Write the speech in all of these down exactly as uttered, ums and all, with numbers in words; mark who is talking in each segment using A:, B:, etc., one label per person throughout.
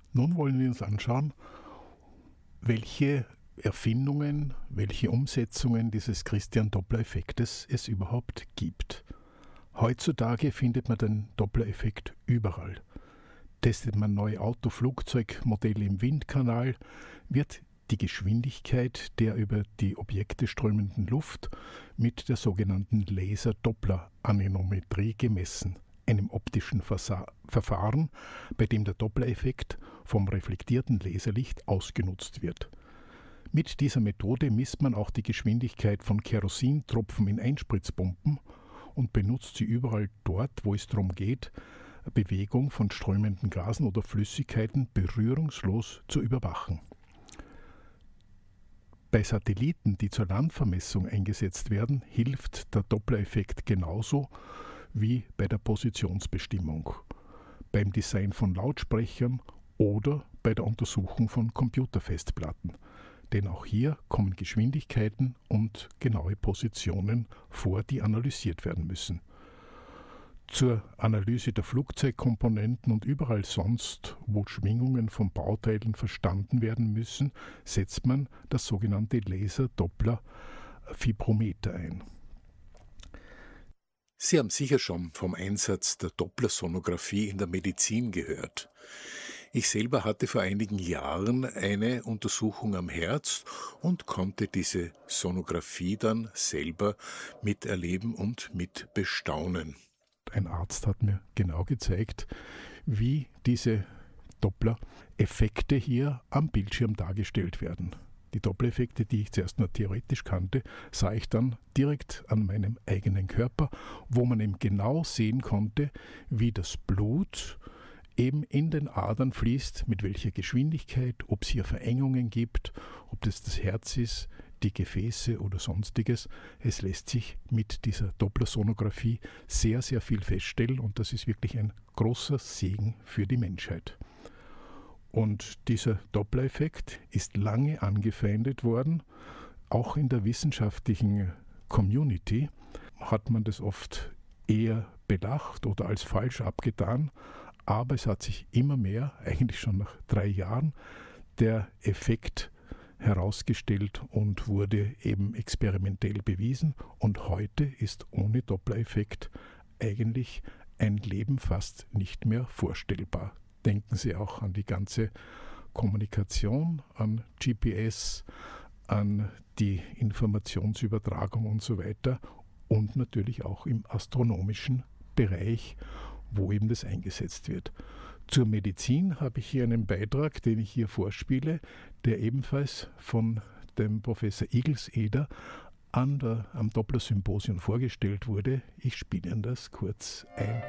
A: Nun wollen wir uns anschauen, welche Erfindungen, welche Umsetzungen dieses Christian-Doppler-Effektes es überhaupt gibt. Heutzutage findet man den Doppler-Effekt überall. Testet man neue Auto-Flugzeugmodelle im Windkanal, wird die Geschwindigkeit der über die Objekte strömenden Luft mit der sogenannten Laser-Doppler-Anemometrie gemessen, einem optischen Verfahren, bei dem der Doppler-Effekt vom reflektierten Laserlicht ausgenutzt wird. Mit dieser Methode misst man auch die Geschwindigkeit von Kerosintropfen in Einspritzpumpen und benutzt sie überall dort, wo es darum geht, Bewegung von strömenden Gasen oder Flüssigkeiten berührungslos zu überwachen. Bei Satelliten, die zur Landvermessung eingesetzt werden, hilft der Doppler-Effekt genauso wie bei der Positionsbestimmung, beim Design von Lautsprechern oder bei der Untersuchung von Computerfestplatten. Denn auch hier kommen Geschwindigkeiten und genaue Positionen vor, die analysiert werden müssen. Zur Analyse der Flugzeugkomponenten und überall sonst, wo Schwingungen von Bauteilen verstanden werden müssen, setzt man das sogenannte Laser-Doppler-Vibrometer ein. Sie haben sicher schon vom Einsatz der Dopplersonographie in der Medizin gehört. Ich selber hatte vor einigen Jahren eine Untersuchung am Herz und konnte diese Sonographie dann selber miterleben und mitbestaunen. Ein Arzt hat mir genau gezeigt, wie diese Doppler-Effekte hier am Bildschirm dargestellt werden. Die Doppler-Effekte, die ich zuerst nur theoretisch kannte, sah ich dann direkt an meinem eigenen Körper, wo man eben genau sehen konnte, wie das Blut eben in den Adern fließt, mit welcher Geschwindigkeit, ob es hier Verengungen gibt, ob das das Herz ist, die Gefäße oder sonstiges. Es lässt sich mit dieser Dopplersonographie sehr, sehr viel feststellen und das ist wirklich ein großer Segen für die Menschheit. Und dieser Doppler-Effekt ist lange angefeindet worden. Auch in der wissenschaftlichen Community hat man das oft eher bedacht oder als falsch abgetan. Aber es hat sich immer mehr, eigentlich schon nach drei Jahren, der Effekt herausgestellt und wurde eben experimentell bewiesen. Und heute ist ohne Doppler-Effekt eigentlich ein Leben fast nicht mehr vorstellbar. Denken Sie auch an die ganze Kommunikation, an G P S, an die Informationsübertragung und so weiter und natürlich auch im astronomischen Bereich, wo eben das eingesetzt wird. Zur Medizin habe ich hier einen Beitrag, den ich hier vorspiele, der ebenfalls von dem Professor Igelseder an der, am Doppler-Symposium vorgestellt wurde. Ich spiele Ihnen das kurz ein.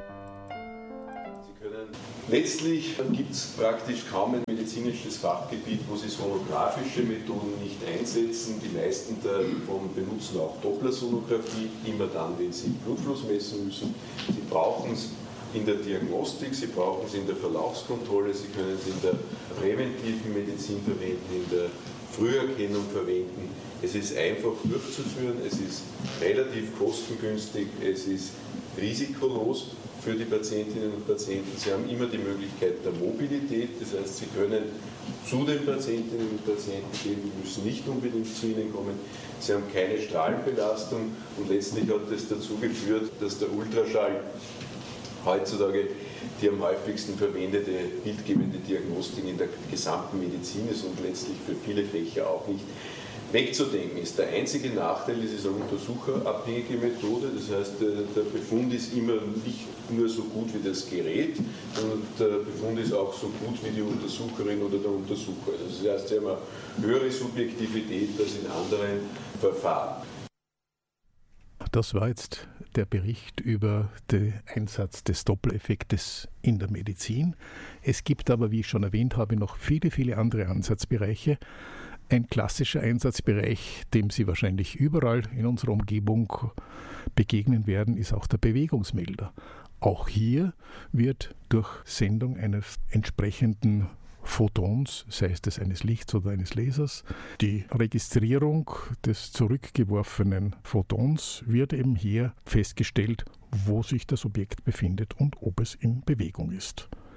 B: Sie können Letztlich gibt es praktisch kaum ein medizinisches Fachgebiet, wo Sie sonografische Methoden nicht einsetzen. Die meisten davon benutzen auch Dopplersonographie, immer dann, wenn Sie Blutfluss messen müssen. Sie brauchen es in der Diagnostik, Sie brauchen es in der Verlaufskontrolle, Sie können es in der präventiven Medizin verwenden, in der Früherkennung verwenden. Es ist einfach durchzuführen, es ist relativ kostengünstig, es ist risikolos für die Patientinnen und Patienten. Sie haben immer die Möglichkeit der Mobilität, das heißt, Sie können zu den Patientinnen und Patienten gehen, müssen nicht unbedingt zu ihnen kommen. Sie haben keine Strahlenbelastung und letztlich hat das dazu geführt, dass der Ultraschall heutzutage die am häufigsten verwendete bildgebende Diagnostik in der gesamten Medizin ist und letztlich für viele Fächer auch nicht wegzudenken ist. Der einzige Nachteil ist, es ist eine untersucherabhängige Methode, das heißt, der Befund ist immer nicht nur so gut wie das Gerät, sondern der Befund ist auch so gut wie die Untersucherin oder der Untersucher. Das heißt, sie haben eine höhere Subjektivität als in anderen Verfahren.
A: Das war jetzt der Bericht über den Einsatz des Dopplereffektes in der Medizin. Es gibt aber, wie ich schon erwähnt habe, noch viele, viele andere Ansatzbereiche. Ein klassischer Einsatzbereich, dem Sie wahrscheinlich überall in unserer Umgebung begegnen werden, ist auch der Bewegungsmelder. Auch hier wird durch Sendung eines entsprechenden Photons, sei es das eines Lichts oder eines Lasers, die Registrierung des zurückgeworfenen Photons wird eben hier festgestellt, wo sich das Objekt befindet und ob es in Bewegung ist.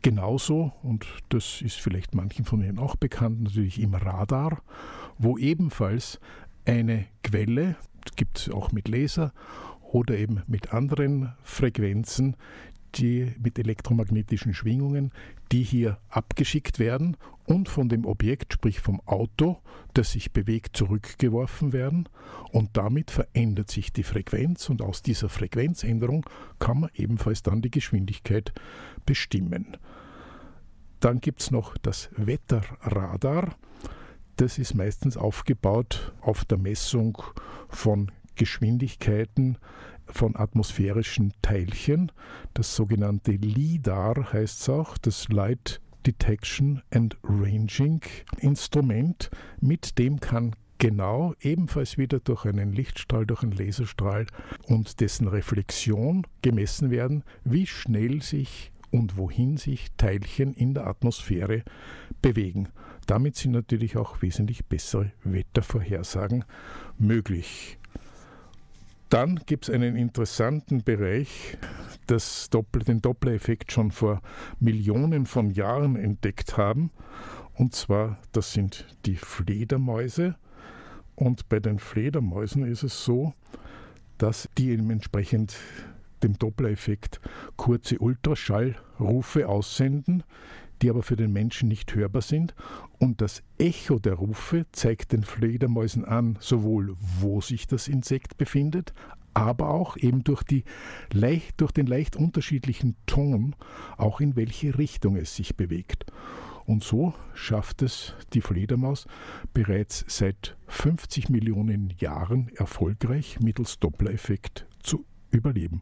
A: Genauso, und das ist vielleicht manchen von Ihnen auch bekannt, natürlich im Radar, wo ebenfalls eine Quelle, gibt es auch mit Laser oder eben mit anderen Frequenzen, die mit elektromagnetischen Schwingungen, die hier abgeschickt werden und von dem Objekt, sprich vom Auto, das sich bewegt, zurückgeworfen werden. Und damit verändert sich die Frequenz und aus dieser Frequenzänderung kann man ebenfalls dann die Geschwindigkeit bestimmen. Dann gibt es noch das Wetterradar. Das ist meistens aufgebaut auf der Messung von Geschwindigkeiten von atmosphärischen Teilchen. Das sogenannte LIDAR heißt es auch, das Light Detection and Ranging Instrument. Mit dem kann genau ebenfalls wieder durch einen Lichtstrahl, durch einen Laserstrahl und dessen Reflexion gemessen werden, wie schnell sich und wohin sich Teilchen in der Atmosphäre bewegen. Damit sind natürlich auch wesentlich bessere Wettervorhersagen möglich. Dann gibt es einen interessanten Bereich, das Doppler, den Doppler-Effekt schon vor Millionen von Jahren entdeckt haben. Und zwar, das sind die Fledermäuse. Und bei den Fledermäusen ist es so, dass die eben entsprechend dem Doppler-Effekt kurze Ultraschallrufe aussenden, die aber für den Menschen nicht hörbar sind. Und das Echo der Rufe zeigt den Fledermäusen an, sowohl wo sich das Insekt befindet, aber auch eben durch, die leicht, durch den leicht unterschiedlichen Ton, auch in welche Richtung es sich bewegt. Und so schafft es die Fledermaus bereits seit fünfzig Millionen Jahren erfolgreich mittels Doppler-Effekt zu überleben.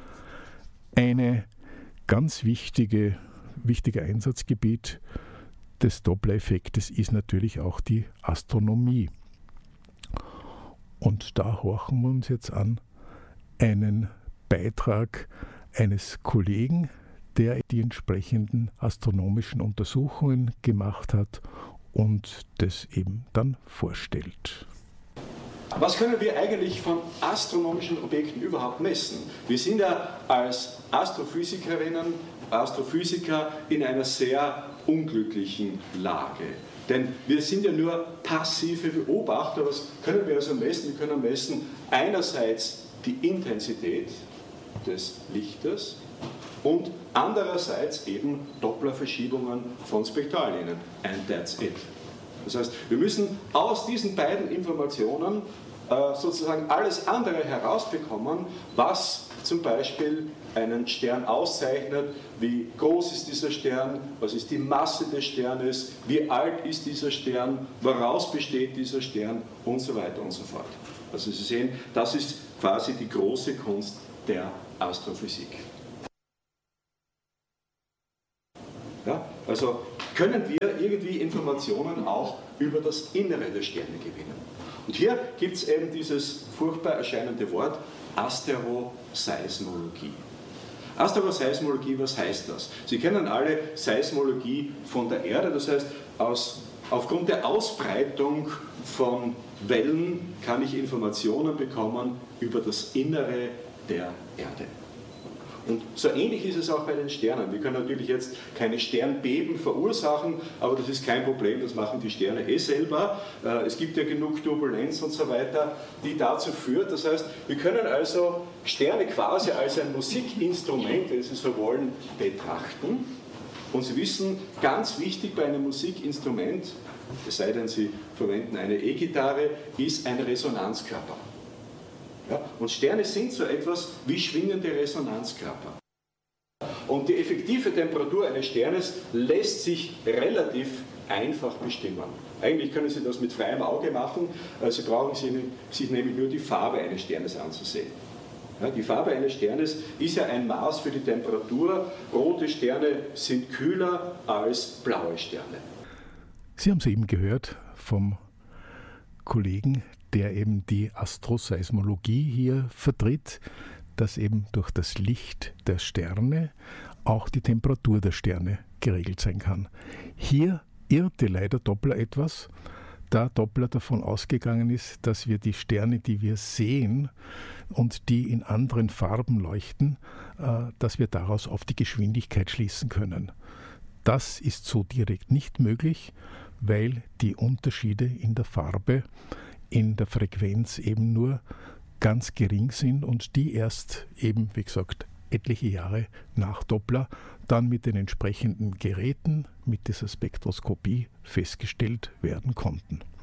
A: Eine ganz wichtige Wichtiger Einsatzgebiet des Doppler-Effektes ist natürlich auch die Astronomie. Und da horchen wir uns jetzt an einen Beitrag eines Kollegen, der die entsprechenden astronomischen Untersuchungen gemacht hat und das eben dann vorstellt.
C: Was können wir eigentlich von astronomischen Objekten überhaupt messen? Wir sind ja als Astrophysikerinnen, Astrophysiker in einer sehr unglücklichen Lage. Denn wir sind ja nur passive Beobachter. Was können wir also messen? Wir können messen einerseits die Intensität des Lichtes und andererseits eben Dopplerverschiebungen von Spektrallinien. And that's it. Das heißt, wir müssen aus diesen beiden Informationen äh, sozusagen alles andere herausbekommen, was zum Beispiel einen Stern auszeichnet, wie groß ist dieser Stern, was ist die Masse des Sternes, wie alt ist dieser Stern, woraus besteht dieser Stern und so weiter und so fort. Also Sie sehen, das ist quasi die große Kunst der Astrophysik. Ja, also können wir irgendwie Informationen auch über das Innere der Sterne gewinnen. Und hier gibt es eben dieses furchtbar erscheinende Wort Asteroseismologie. Asteroseismologie, was heißt das? Sie kennen alle Seismologie von der Erde, das heißt, aus, aufgrund der Ausbreitung von Wellen kann ich Informationen bekommen über das Innere der Erde. Und so ähnlich ist es auch bei den Sternen. Wir können natürlich jetzt keine Sternbeben verursachen, aber das ist kein Problem, das machen die Sterne eh selber. Es gibt ja genug Turbulenz und so weiter, die dazu führt. Das heißt, wir können also Sterne quasi als ein Musikinstrument, wenn Sie so wollen, betrachten. Und Sie wissen, ganz wichtig bei einem Musikinstrument, es sei denn, Sie verwenden eine E-Gitarre, ist ein Resonanzkörper. Ja, und Sterne sind so etwas wie schwingende Resonanzkörper. Und die effektive Temperatur eines Sternes lässt sich relativ einfach bestimmen. Eigentlich können Sie das mit freiem Auge machen. Sie brauchen sich nämlich nur die Farbe eines Sternes anzusehen. Ja, die Farbe eines Sternes ist ja ein Maß für die Temperatur. Rote Sterne sind kühler als blaue Sterne.
A: Sie haben es eben gehört vom Kollegen, der eben die Astroseismologie hier vertritt, dass eben durch das Licht der Sterne auch die Temperatur der Sterne geregelt sein kann. Hier irrte leider Doppler etwas, da Doppler davon ausgegangen ist, dass wir die Sterne, die wir sehen und die in anderen Farben leuchten, dass wir daraus auf die Geschwindigkeit schließen können. Das ist so direkt nicht möglich, weil die Unterschiede in der Farbe, in der Frequenz eben nur ganz gering sind und die erst eben, wie gesagt, etliche Jahre nach Doppler dann mit den entsprechenden Geräten, mit dieser Spektroskopie festgestellt werden konnten.